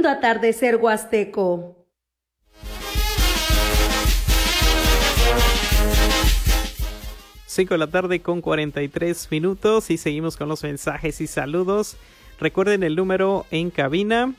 lindo atardecer huasteco. Cinco de la tarde con 43 minutos y seguimos con los mensajes y saludos. Recuerden el número en cabina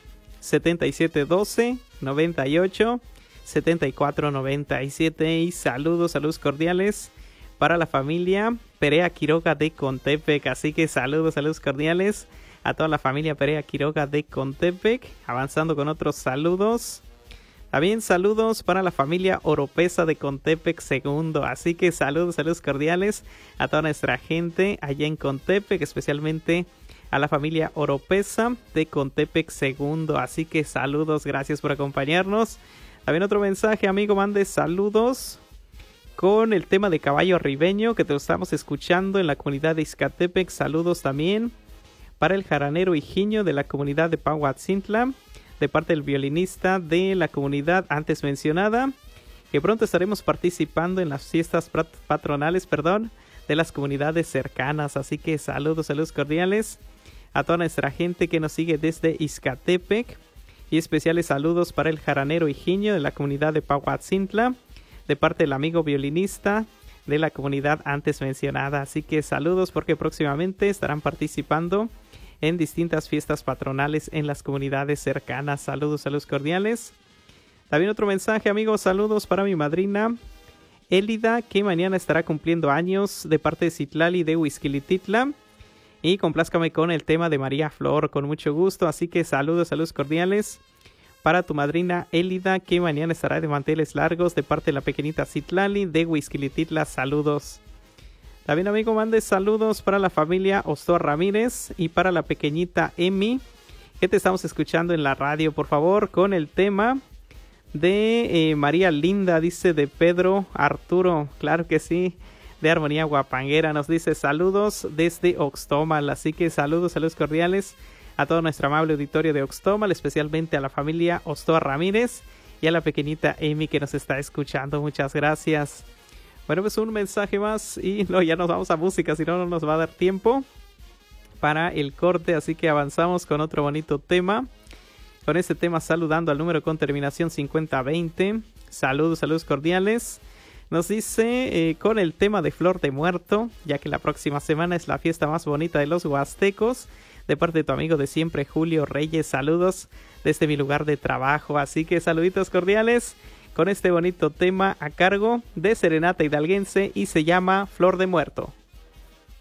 7712-98-7497 y saludos cordiales para la familia Perea Quiroga de Contepec. Así que saludos cordiales a toda la familia Perea Quiroga de Contepec. Avanzando con otros saludos. También saludos para la familia Oropesa de Contepec segundo. Así que saludos cordiales a toda nuestra gente allá en Contepec, especialmente a la familia Oropesa de Contepec segundo. Así que saludos, gracias por acompañarnos. También otro mensaje, amigo, mande saludos con el tema de Caballo Ribeño que te lo estamos escuchando en la comunidad de Izcatepec. Saludos también para el jaranero Higinio de la comunidad de Pahuatzintla, de parte del violinista de la comunidad antes mencionada, que pronto estaremos participando en las fiestas patronales, de las comunidades cercanas. Así que saludos cordiales a toda nuestra gente que nos sigue desde Izcatepec, y especiales saludos para el jaranero Higinio de la comunidad de Pahuatzintla, de parte del amigo violinista de la comunidad antes mencionada. Así que saludos porque próximamente estarán participando en distintas fiestas patronales en las comunidades cercanas. Saludos cordiales. También otro mensaje, amigos, saludos para mi madrina Élida, que mañana estará cumpliendo años, de parte de Citlali de Huixquilititla. Y complázcame con el tema de María Flor, con mucho gusto. Así que saludos cordiales para tu madrina Élida, que mañana estará de manteles largos, de parte de la pequeñita Citlali de Huixquilititla. Saludos. También, amigo, mande saludos para la familia Ostoa Ramírez y para la pequeñita Emi, que te estamos escuchando en la radio, por favor, con el tema de María Linda, dice, de Pedro Arturo. Claro que sí, de Armonía Guapanguera. Nos dice saludos desde Oxtomal. Así que saludos cordiales a todo nuestro amable auditorio de Oxtomal, especialmente a la familia Ostoa Ramírez y a la pequeñita Emi que nos está escuchando. Muchas gracias. Bueno, pues un mensaje más y no, ya nos vamos a música, si no, no nos va a dar tiempo para el corte. Así que avanzamos con otro bonito tema. Con este tema, saludando al número con terminación 5020. Saludos cordiales. Nos dice con el tema de Flor de Muerto, ya que la próxima semana es la fiesta más bonita de los huastecos, de parte de tu amigo de siempre, Julio Reyes. Saludos desde mi lugar de trabajo. Así que saluditos cordiales con este bonito tema a cargo de Serenata Hidalguense y se llama Flor de Muerto.